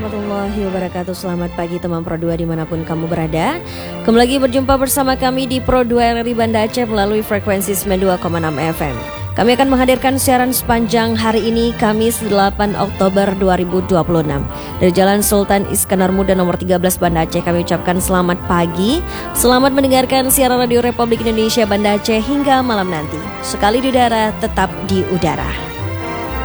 warahmatullahi wabarakatuh. Selamat pagi teman Pro 2 dimanapun kamu berada. Kembali lagi berjumpa bersama kami di Pro 2 RRI Banda Aceh melalui frekuensi 92,6 FM. Kami akan menghadirkan siaran sepanjang hari ini Kamis 8 Oktober 2026 dari Jalan Sultan Iskandar Muda nomor 13 Banda Aceh. Kami ucapkan selamat pagi, selamat mendengarkan siaran Radio Republik Indonesia Banda Aceh hingga malam nanti. Sekali di udara, tetap di udara.